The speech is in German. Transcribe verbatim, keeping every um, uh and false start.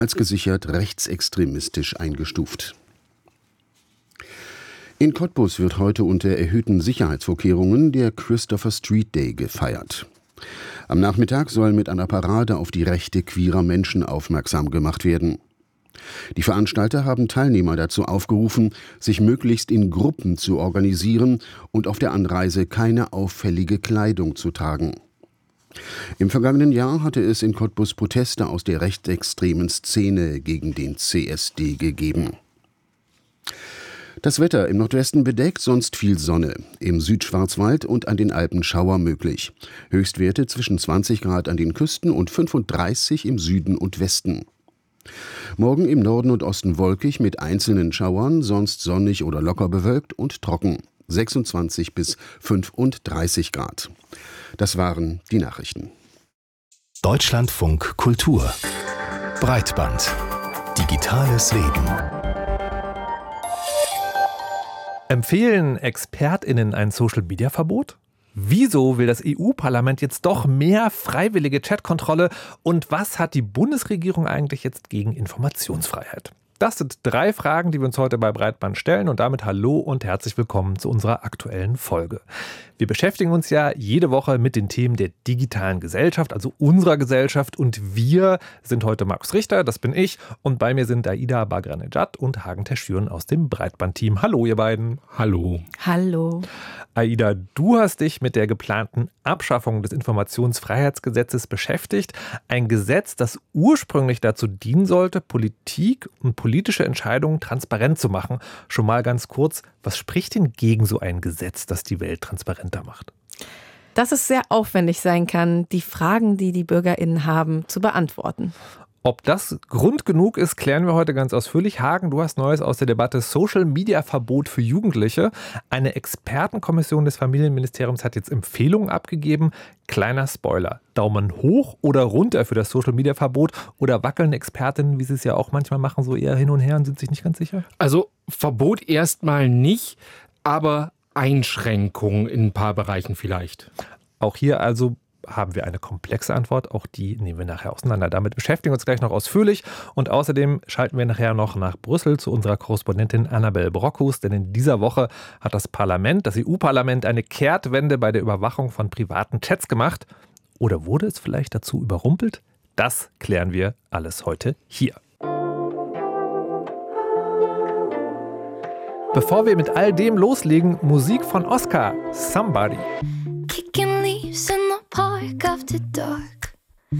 als gesichert rechtsextremistisch eingestuft. In Cottbus wird heute unter erhöhten Sicherheitsvorkehrungen der Christopher Street Day gefeiert. Am Nachmittag soll mit einer Parade auf die Rechte queerer Menschen aufmerksam gemacht werden. Die Veranstalter haben Teilnehmer dazu aufgerufen, sich möglichst in Gruppen zu organisieren und auf der Anreise keine auffällige Kleidung zu tragen. Im vergangenen Jahr hatte es in Cottbus Proteste aus der rechtsextremen Szene gegen den C S D gegeben. Das Wetter: im Nordwesten bedeckt, sonst viel Sonne. Im Südschwarzwald und an den Alpen Schauer möglich. Höchstwerte zwischen zwanzig Grad an den Küsten und fünfunddreißig im Süden und Westen. Morgen im Norden und Osten wolkig mit einzelnen Schauern, sonst sonnig oder locker bewölkt und trocken. sechsundzwanzig bis fünfunddreißig Grad. Das waren die Nachrichten. Deutschlandfunk Kultur. Breitband. Digitales Leben. Empfehlen ExpertInnen ein Social-Media-Verbot? Wieso will das E U-Parlament jetzt doch mehr freiwillige Chatkontrolle? Und was hat die Bundesregierung eigentlich jetzt gegen Informationsfreiheit? Das sind drei Fragen, die wir uns heute bei Breitband stellen. Und damit hallo und herzlich willkommen zu unserer aktuellen Folge. Wir beschäftigen uns ja jede Woche mit den Themen der digitalen Gesellschaft, also unserer Gesellschaft. Und wir sind heute Markus Richter, das bin ich. Und bei mir sind Aida Bagranejad und Hagen Terschüren aus dem Breitband-Team. Hallo, ihr beiden. Hallo. Hallo. Aida, du hast dich mit der geplanten Abschaffung des Informationsfreiheitsgesetzes beschäftigt. Ein Gesetz, das ursprünglich dazu dienen sollte, Politik und politische Entscheidungen transparent zu machen. Schon mal ganz kurz, was spricht denn gegen so ein Gesetz, das die Welt transparenter macht? Dass es sehr aufwendig sein kann, die Fragen, die die BürgerInnen haben, zu beantworten. Ob das Grund genug ist, klären wir heute ganz ausführlich. Hagen, du hast Neues aus der Debatte Social-Media-Verbot für Jugendliche. Eine Expertenkommission des Familienministeriums hat jetzt Empfehlungen abgegeben. Kleiner Spoiler: Daumen hoch oder runter für das Social-Media-Verbot? Oder wackeln Expertinnen, wie sie es ja auch manchmal machen, so eher hin und her und sind sich nicht ganz sicher? Also Verbot erstmal nicht, aber Einschränkungen in ein paar Bereichen vielleicht. Auch hier also haben wir eine komplexe Antwort, auch die nehmen wir nachher auseinander. Damit beschäftigen wir uns gleich noch ausführlich und außerdem schalten wir nachher noch nach Brüssel zu unserer Korrespondentin Annabel Brockhus, denn in dieser Woche hat das Parlament, das E U-Parlament, eine Kehrtwende bei der Überwachung von privaten Chats gemacht. Oder wurde es vielleicht dazu überrumpelt? Das klären wir alles heute hier. Bevor wir mit all dem loslegen, Musik von Oscar, Somebody.